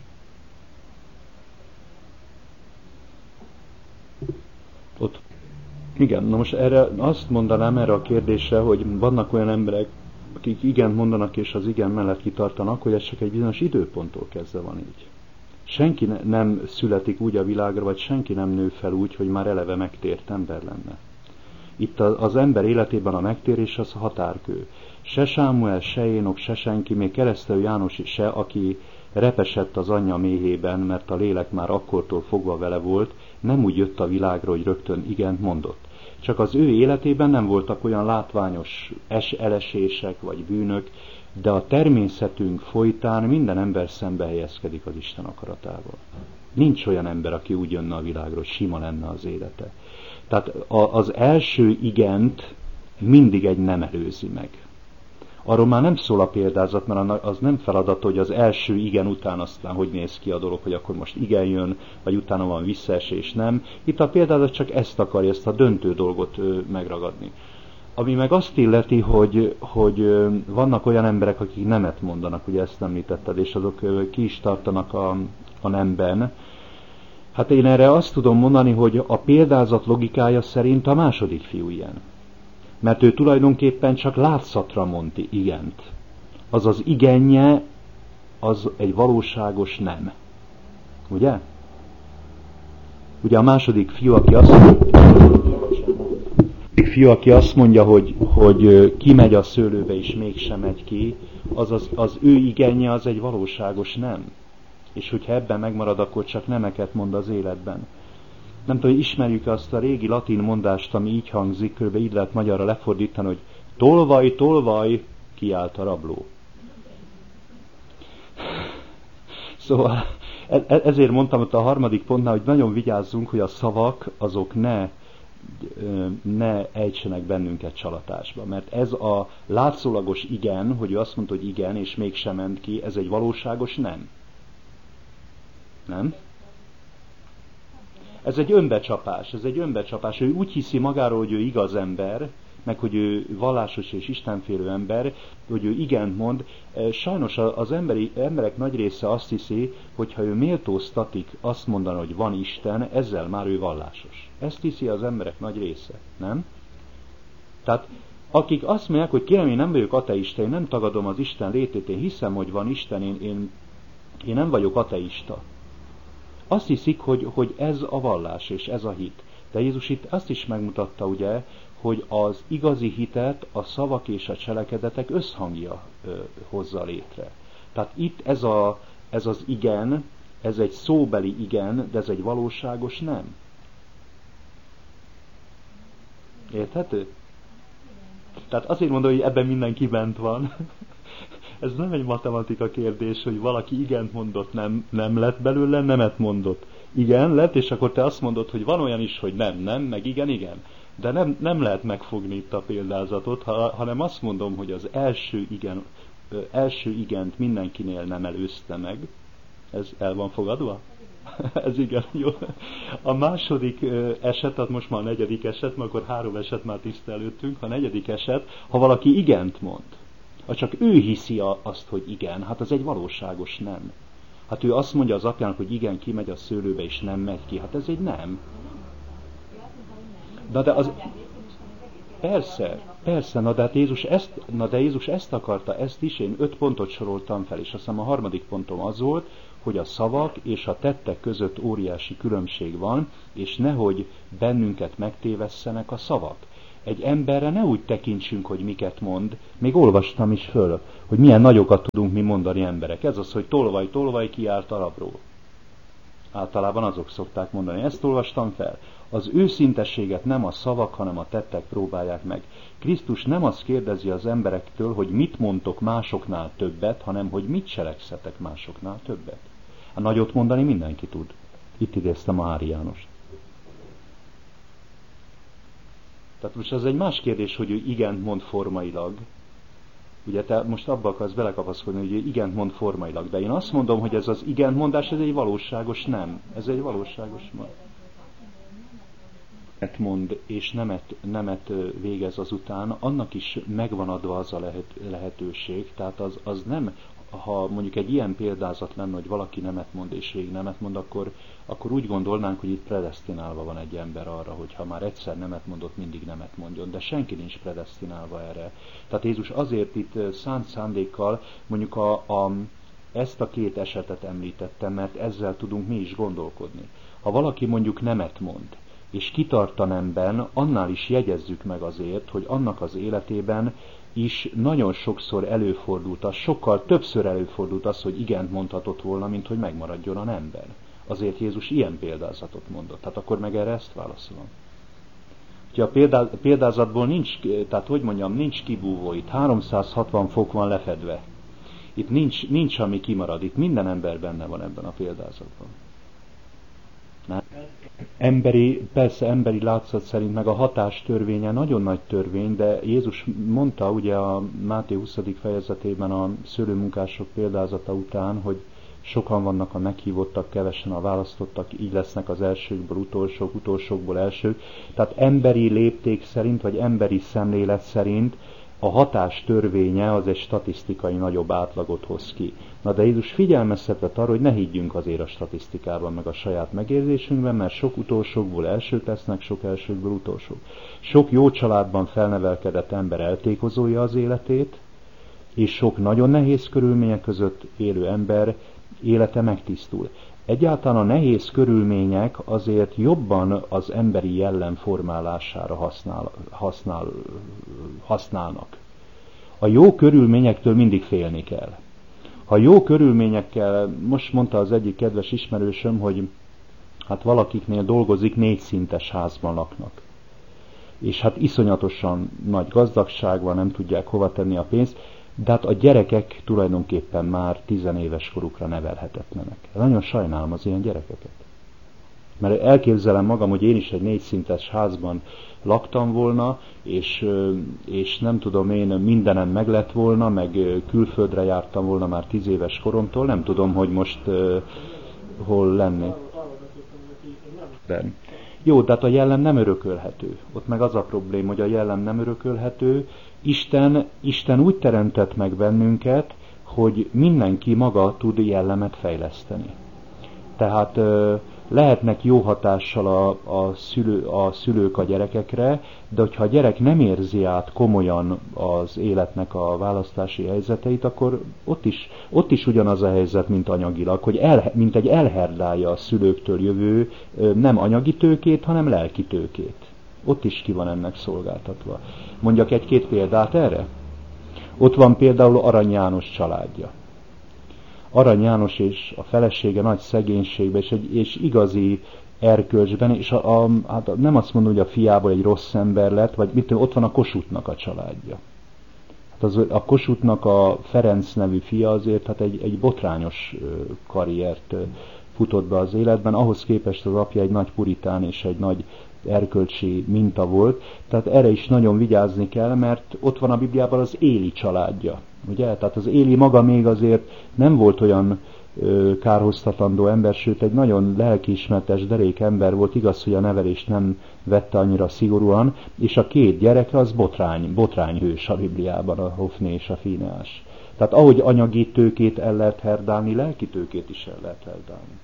Ott. Igen, na most erre azt mondanám erre a kérdésre, hogy vannak olyan emberek, akik igent mondanak és az igen mellett kitartanak, hogy ez csak egy bizonyos időponttól kezdve van így. Senki ne, nem születik úgy a világra, vagy senki nem nő fel úgy, hogy már eleve megtért ember lenne. Itt az ember életében a megtérés az a határkő. Se Sámuel, se Énok, se senki, még Keresztelő János se, aki repesett az anyja méhében, mert a lélek már akkortól fogva vele volt, nem úgy jött a világra, hogy rögtön igent mondott. Csak az ő életében nem voltak olyan látványos es- elesések vagy bűnök, de a természetünk folytán minden ember szembe helyezkedik az Isten akaratával. Nincs olyan ember, aki úgy jönne a világra, hogy sima lenne az élete. Tehát az első igent mindig egy nem előzi meg. Arról már nem szól a példázat, mert az nem feladat, hogy az első igen után aztán hogy néz ki a dolog, hogy akkor most igen jön, vagy utána van visszaesés, nem. Itt a példázat csak ezt akarja, ezt a döntő dolgot megragadni. Ami meg azt illeti, hogy, hogy vannak olyan emberek, akik nemet mondanak, ugye ezt említetted, és azok ki is tartanak a, a nemben. Hát én erre azt tudom mondani, hogy a példázat logikája szerint a második fiú ilyen. Mert ő tulajdonképpen csak látszatra mondta igent. Azaz igenje, az egy valóságos nem. Ugye? Ugye a második fiú, aki azt mondja, fiú, aki azt mondja, hogy, hogy kimegy a szőlőbe és mégsem megy ki, az, az, az ő igenje az egy valóságos nem. És hogyha ebben megmarad, akkor csak nemeket mond az életben. Nem tudom, hogy ismerjük azt a régi latin mondást, ami így hangzik, kb. Így lehet magyarra lefordítani, hogy tolvaj, tolvaj, kiált a rabló. Szóval ezért mondtam ott a harmadik pontnál, hogy nagyon vigyázzunk, hogy a szavak azok ne, ne ejtsenek bennünket csalatásba. Mert ez a látszólagos igen, hogy ő azt mondta, hogy igen, és mégsem ment ki, ez egy valóságos nem. Nem? Ez egy önbecsapás, ez egy önbecsapás. Ő úgy hiszi magáról, hogy ő igaz ember, meg hogy ő vallásos és istenfélő ember, hogy ő igent mond. Sajnos az emberi, emberek nagy része azt hiszi, hogy ha ő méltóztatik azt mondani, hogy van Isten, ezzel már ő vallásos. Ezt hiszi az emberek nagy része, nem? Tehát akik azt mondják, hogy kérem, én nem vagyok ateista, én nem tagadom az Isten létét, én hiszem, hogy van Isten, én, én, én nem vagyok ateista. Azt hiszik, hogy, hogy ez a vallás és ez a hit. De Jézus itt azt is megmutatta, ugye, hogy az igazi hitet a szavak és a cselekedetek összhangja ö, hozza létre. Tehát itt ez, a, ez az igen, ez egy szóbeli igen, de ez egy valóságos nem. Érthető? Tehát azért mondom, hogy ebben mindenki bent van. Ez nem egy matematika kérdés, hogy valaki igent mondott, nem, nem lett belőle, nemet mondott. Igen, lett, és akkor te azt mondod, hogy van olyan is, hogy nem, nem, meg igen, igen. De nem, nem lehet megfogni itt a példázatot, ha, hanem azt mondom, hogy az első, igen, első igent mindenkinél nem előzte meg, Ez el van fogadva? Ez igen, jó. A második eset, tehát most már a negyedik eset, mert akkor három eset már tiszta előttünk. A negyedik eset, ha valaki igent mond, ha csak ő hiszi azt, hogy igen, hát az egy valóságos nem. Hát ő azt mondja az apjának, hogy igen, kimegy a szőlőbe, és nem megy ki. Hát ez egy nem. Na de az... Persze, persze, na de, hát Jézus ezt, na de Jézus ezt akarta, ezt is, én öt pontot soroltam fel, és azt hiszem a harmadik pontom az volt, hogy a szavak és a tettek között óriási különbség van, és nehogy bennünket megtévesszenek a szavak. Egy emberre ne úgy tekintsünk, hogy miket mond, még olvastam is föl, hogy milyen nagyokat tudunk mi mondani emberek. Ez az, hogy tolvaj, tolvaj kiárt arabról. Általában azok szokták mondani. Ezt olvastam fel. Az őszintességet nem a szavak, hanem a tettek próbálják meg. Krisztus nem azt kérdezi az emberektől, hogy mit mondtok másoknál többet, hanem hogy mit cselekszetek másoknál többet. A nagyot mondani mindenki tud. Itt idéztem a Ári Jánost. Tehát most ez egy más kérdés, hogy ő igent mond formailag. Ugye te most abba akarsz belekapaszkodni, hogy ő igent mond formailag. De én azt mondom, hogy ez az igent mondás, ez egy valóságos nem. Ez egy valóságos nem. Nemet mond és nemet, nemet végez azután, annak is megvan adva az a lehet, lehetőség. Tehát az, az nem, ha mondjuk egy ilyen példázat lenne, hogy valaki nemet mond és végig nemet mond, akkor, akkor úgy gondolnánk, hogy itt predesztinálva van egy ember arra, hogy ha már egyszer nemet mondott, mindig nemet mondjon. De senki nincs predesztinálva erre. Tehát Jézus azért itt szánt szándékkal mondjuk a, a, ezt a két esetet említettem, mert ezzel tudunk mi is gondolkodni. Ha valaki mondjuk nemet mond, és kitart a nemben, annál is jegyezzük meg azért, hogy annak az életében is nagyon sokszor előfordult az, sokkal többször előfordult az, hogy igent mondhatott volna, mint hogy megmaradjon a nemben. Azért Jézus ilyen példázatot mondott. Tehát akkor meg erre ezt válaszolom. Ugye a példá, példázatból nincs, tehát hogy mondjam, nincs kibúvó, itt háromszázhatvan fok van lefedve. Itt nincs, nincs ami kimarad, itt minden ember benne van ebben a példázatban. Nem? Emberi, persze emberi látszat szerint, meg a hatás törvénye nagyon nagy törvény, de Jézus mondta ugye a Máté huszadik fejezetében a szőlőmunkások példázata után, hogy sokan vannak a meghívottak, kevesen a választottak, így lesznek az elsőkből utolsók, utolsókból elsők. Tehát emberi lépték szerint, vagy emberi szemlélet szerint a hatás törvénye az egy statisztikai nagyobb átlagot hoz ki. Na de Jézus figyelmeztetett arra, hogy ne higgyünk azért a statisztikában, meg a saját megérzésünkben, mert sok utolsókból elsők lesznek, sok elsőkből utolsók. Sok jó családban felnevelkedett ember eltékozolja az életét, és sok nagyon nehéz körülmények között élő ember élete megtisztul. Egyáltalán a nehéz körülmények azért jobban az emberi jellem formálására használ, használ, használnak. A jó körülményektől mindig félni kell. Ha jó körülményekkel, most mondta az egyik kedves ismerősöm, hogy hát valakiknél dolgozik, négy szintes házban laknak. És hát iszonyatosan nagy gazdagság van, nem tudják hova tenni a pénzt, de hát a gyerekek tulajdonképpen már tizenéves korukra nevelhetetlenek. Nagyon sajnálom az ilyen gyerekeket. Mert elképzelem magam, hogy én is egy négy szintes házban laktam volna, és, és nem tudom én, mindenem meg lett volna, meg külföldre jártam volna már tíz éves koromtól, nem tudom, hogy most uh, hol lennék. Jó, tehát a jellem nem örökölhető. Ott meg az a probléma, hogy a jellem nem örökölhető. Isten, Isten úgy teremtett meg bennünket, hogy mindenki maga tud jellemet fejleszteni. Tehát uh, lehetnek jó hatással a, a, szülő, a szülők a gyerekekre, de hogyha a gyerek nem érzi át komolyan az életnek a választási helyzeteit, akkor ott is, ott is ugyanaz a helyzet, mint anyagilag, hogy el, mint egy elherdálja a szülőktől jövő nem anyagi tőkét, hanem lelki tőkét. Ott is ki van ennek szolgáltatva. Mondjak egy-két példát erre? Ott van például Arany János családja. Arany János és a felesége nagy szegénységben, és, egy, és igazi erkölcsben, és a, a, hát nem azt mondom, hogy a fiából egy rossz ember lett, vagy mit tudom, ott van a Kossuthnak a családja. Hát az, a Kossuthnak a Ferenc nevű fia azért hát egy, egy botrányos karriert futott be az életben, ahhoz képest az apja egy nagy puritán és egy nagy erkölcsi minta volt, tehát erre is nagyon vigyázni kell, mert ott van a Bibliában az Éli családja. Ugye? Tehát az Éli maga még azért nem volt olyan ö, kárhoztatandó ember, sőt egy nagyon lelkiismeretes, derék ember volt, igaz, hogy a nevelést nem vette annyira szigorúan, és a két gyereke az botrány, botrányhős a Bibliában, a Hofné és a Fineás. Tehát ahogy anyagi tőkét el lehet herdálni, lelki tőkét is el lehet herdálni.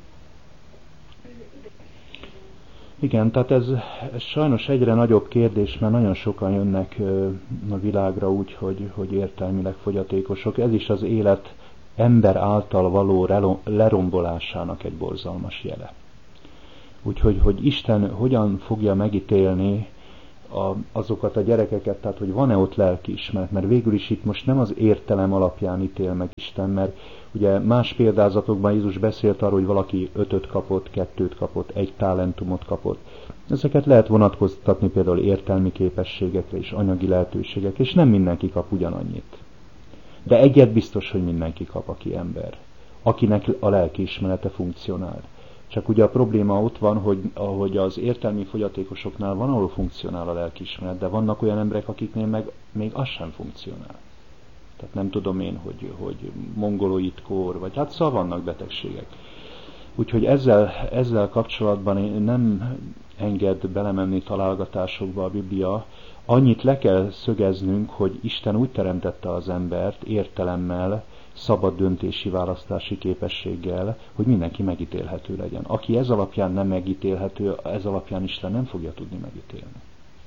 Igen, tehát ez, ez sajnos egyre nagyobb kérdés, mert nagyon sokan jönnek a világra úgy, hogy, hogy értelmileg fogyatékosok. Ez is az élet ember által való lerombolásának egy borzalmas jele. Úgyhogy, hogy Isten hogyan fogja megítélni a, azokat a gyerekeket, tehát hogy van-e ott lelkiismeret, mert végül is itt most nem az értelem alapján ítél meg Isten, mert ugye más példázatokban Jézus beszélt arról, hogy valaki ötöt kapott, kettőt kapott, egy talentumot kapott. Ezeket lehet vonatkoztatni például értelmi képességekre és anyagi lehetőségekre, és nem mindenki kap ugyanannyit. De egyet biztos, hogy mindenki kap, aki ember, akinek a lelkiismerete funkcionál. Csak ugye a probléma ott van, hogy ahogy az értelmi fogyatékosoknál van, ahol funkcionál a lelkiismeret, de vannak olyan emberek, akiknél meg még az sem funkcionál. Tehát nem tudom én, hogy, hogy mongoloid kór, vagy hát szóval vannak betegségek. Úgyhogy ezzel, ezzel kapcsolatban én nem enged belemenni találgatásokba a Biblia. Annyit le kell szögeznünk, hogy Isten úgy teremtette az embert értelemmel, szabad döntési választási képességgel, hogy mindenki megítélhető legyen. Aki ez alapján nem megítélhető, ez alapján Isten nem fogja tudni megítélni.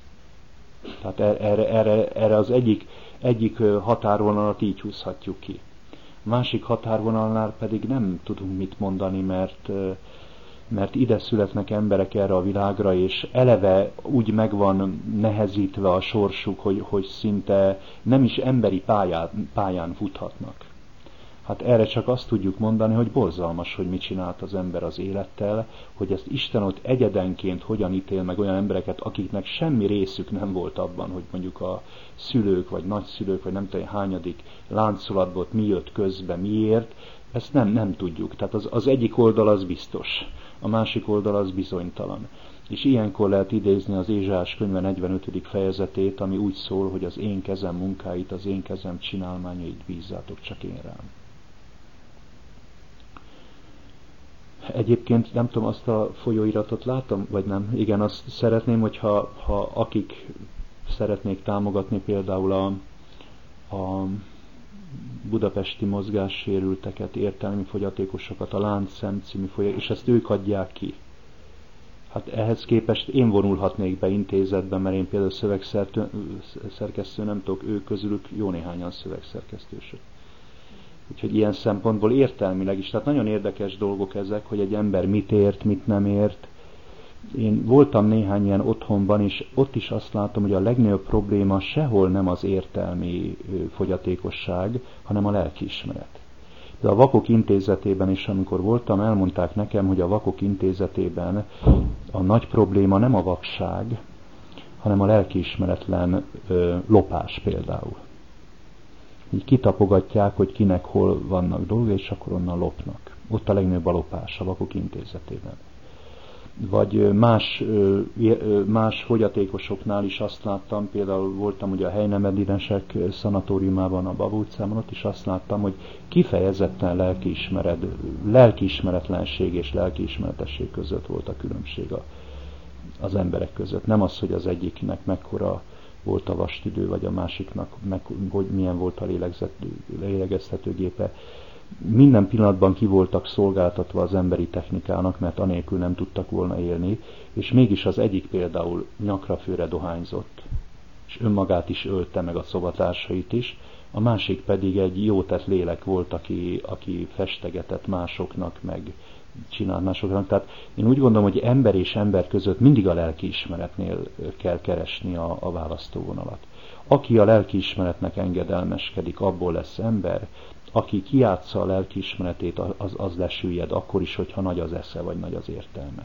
Tehát erre, erre, erre az egyik, egyik határvonalat így húzhatjuk ki. Másik határvonalnál pedig nem tudunk mit mondani, mert, mert ide születnek emberek erre a világra, és eleve úgy meg van nehezítve a sorsuk, hogy, hogy szinte nem is emberi pályán, pályán futhatnak. Hát erre csak azt tudjuk mondani, hogy borzalmas, hogy mit csinált az ember az élettel, hogy ezt Isten ott egyedenként hogyan ítél meg olyan embereket, akiknek semmi részük nem volt abban, hogy mondjuk a szülők, vagy nagyszülők, vagy nem tudom hányadik láncolatból mi jött közbe, miért, ezt nem, nem tudjuk. Tehát az, az egyik oldal az biztos, a másik oldal az bizonytalan. És ilyenkor lehet idézni az Ézsaiás könyve negyvenötödik fejezetét, ami úgy szól, hogy az én kezem munkáit, az én kezem csinálmányait bízzátok csak én rám. Egyébként nem tudom, azt a folyóiratot látom, vagy nem? Igen, azt szeretném, hogyha ha akik szeretnék támogatni például a, a budapesti mozgássérülteket, értelmi fogyatékosokat, a Láncszem című folyó, és ezt ők adják ki. Hát ehhez képest én vonulhatnék be intézetbe, mert én például szövegszerkesztő nem tudok, ők közülük jó néhányan szövegszerkesztősök. Úgyhogy ilyen szempontból értelmileg is, tehát nagyon érdekes dolgok ezek, hogy egy ember mit ért, mit nem ért. Én voltam néhány ilyen otthonban, és ott is azt látom, hogy a legnagyobb probléma sehol nem az értelmi fogyatékosság, hanem a lelkiismeret. De a Vakok Intézetében is, amikor voltam, elmondták nekem, hogy a Vakok Intézetében a nagy probléma nem a vakság, hanem a lelkiismeretlen ö, lopás például. Így kitapogatják, hogy kinek hol vannak dolgok, és akkor onnan lopnak. Ott a legnagyobb a lopás a Vakok Intézetében. Vagy más, más fogyatékosoknál is azt láttam, például voltam ugye a helynemedinesek szanatóriumában, a Babó utcában, ott is azt láttam, hogy kifejezetten lelkiismeret, lelkiismeretlenség és lelkiismeretesség között volt a különbség az emberek között. Nem az, hogy az egyiknek mekkora volt a vastidő, vagy a másiknak meg, hogy milyen volt a lélegeztetőgépe. Minden pillanatban ki voltak szolgáltatva az emberi technikának, mert anélkül nem tudtak volna élni, és mégis az egyik például nyakra főre dohányzott, és önmagát is ölte, meg a szobatársait is, a másik pedig egy jótett lélek volt, aki, aki festegetett másoknak, meg csinált másoknak. Tehát én úgy gondolom, hogy ember és ember között mindig a lelkiismeretnél kell keresni a, a választóvonalat. Aki a lelkiismeretnek engedelmeskedik, abból lesz ember, aki kijátsza a lelkiismeretét, az, az lesüllyed, akkor is, hogyha nagy az esze, vagy nagy az értelme.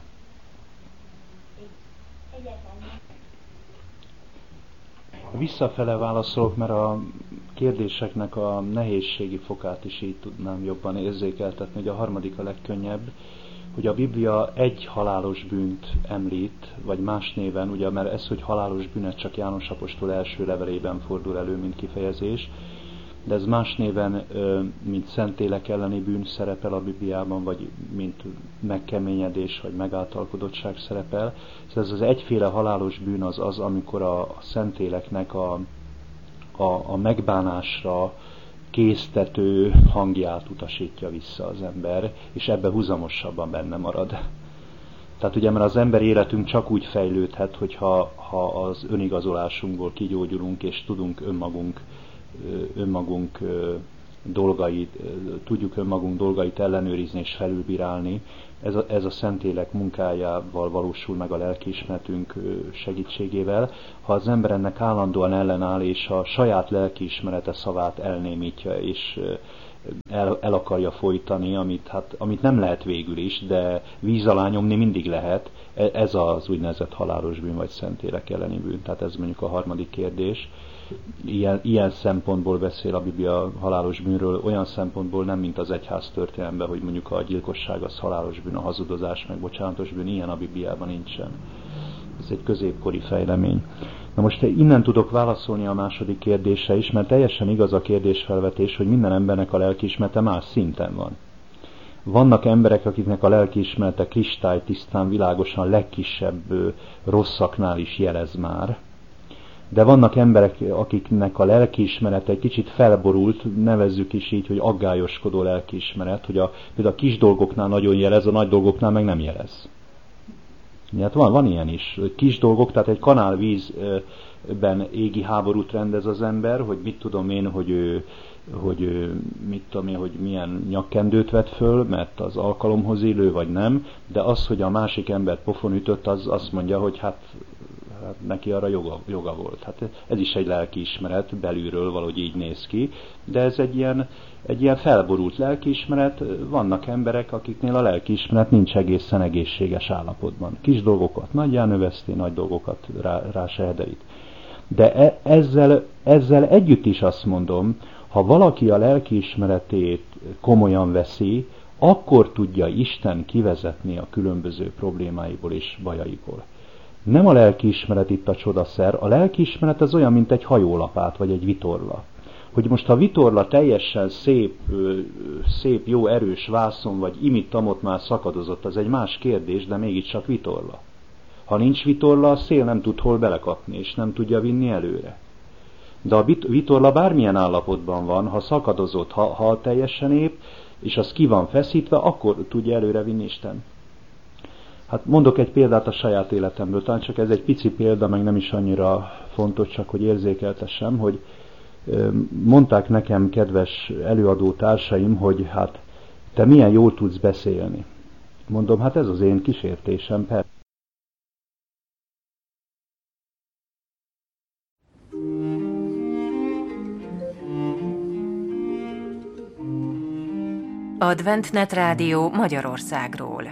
Visszafele válaszolok, mert a kérdéseknek a nehézségi fokát is így tudnám jobban érzékeltetni, hogy a harmadik a legkönnyebb, hogy a Biblia egy halálos bűnt említ, vagy más néven, ugye, mert ez, hogy halálos bűn, csak János apostol első levelében fordul elő, mint kifejezés, de ez más néven, mint szentélek elleni bűn szerepel a Bibliában, vagy mint megkeményedés, vagy megáltalkodottság szerepel. Ez az egyféle halálos bűn az az, amikor a, a szentéleknek a, a, a megbánásra késztető hangját utasítja vissza az ember, és ebbe húzamosabban benne marad. Tehát ugye, mert az ember életünk csak úgy fejlődhet, hogyha ha az önigazolásunkból kigyógyulunk, és tudunk önmagunk, önmagunk dolgait, tudjuk önmagunk dolgait ellenőrizni és felülbírálni. Ez a, ez a Szentlélek munkájával valósul meg a lelkiismeretünk segítségével. Ha az ember ennek állandóan ellenáll, és a saját lelkiismerete szavát elnémítja, és el, el akarja folytani, amit, hát, amit nem lehet végül is, de víz alá nyomni mindig lehet, ez az úgynevezett halálos bűn, vagy szentélek elleni bűn. Tehát ez mondjuk a harmadik kérdés. Ilyen, ilyen szempontból beszél a Biblia halálos bűnről, olyan szempontból nem, mint az egyház történelemben, hogy mondjuk a gyilkosság az halálos bűn, a hazudozás meg bocsánatos bűn, ilyen a Bibliában nincsen. Ez egy középkori fejlemény. Na most innen tudok válaszolni a második kérdésre is, mert teljesen igaz a kérdésfelvetés, hogy minden embernek a lelkiismerete más szinten van. Vannak emberek, akiknek a lelkiismerete kristálytisztán, világosan legkisebb rosszaknál is jelez már, de vannak emberek, akiknek a lelkiismerete egy kicsit felborult, nevezzük is így, hogy aggályoskodó lelkiismeret, hogy a, például a kis dolgoknál nagyon jelez, a nagy dolgoknál meg nem jelez. Hát van, van ilyen is. Kis dolgok, tehát egy kanálvízben égi háborút rendez az ember, hogy mit tudom én, hogy ő, hogy ő, mit tudom én, hogy milyen nyakkendőt vett föl, mert az alkalomhoz illő, vagy nem, de az, hogy a másik embert pofon ütött, az azt mondja, hogy hát, hát neki arra joga, joga volt. Hát ez is egy lelkiismeret, belülről valahogy így néz ki, de ez egy ilyen, egy ilyen felborult lelkiismeret. Vannak emberek, akiknél a lelkiismeret nincs egészen egészséges állapotban. Kis dolgokat nagyjá növeszti, nagy dolgokat rá, rá se hederít. De e, ezzel, ezzel együtt is azt mondom, ha valaki a lelkiismeretét komolyan veszi, akkor tudja Isten kivezetni a különböző problémáiból és bajaiból. Nem a lelkiismeret itt a csodaszer, a lelkiismeret az olyan, mint egy hajólapát vagy egy vitorla. Hogy most a vitorla teljesen szép, szép, jó, erős vászon, vagy imittamot már szakadozott, az egy más kérdés, de mégiscsak vitorla. Ha nincs vitorla, a szél nem tud hol belekapni, és nem tudja vinni előre. De a vitorla bármilyen állapotban van, ha szakadozott, ha, ha teljesen épp, és az ki van feszítve, akkor tudja előre vinni Isten. Hát mondok egy példát a saját életemből, talán csak ez egy pici példa, meg nem is annyira fontos, csak hogy érzékeltessem, hogy mondták nekem kedves előadó társaim, hogy hát te milyen jól tudsz beszélni. Mondom, hát ez az én kísértésem, persze. Adventnet Rádió Magyarországról.